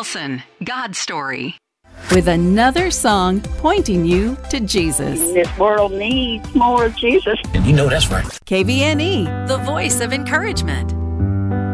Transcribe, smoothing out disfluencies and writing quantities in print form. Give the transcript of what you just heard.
Wilson, God's Story. With another song pointing you to Jesus. This world needs more of Jesus. And you know that's right. KVNE, the voice of encouragement.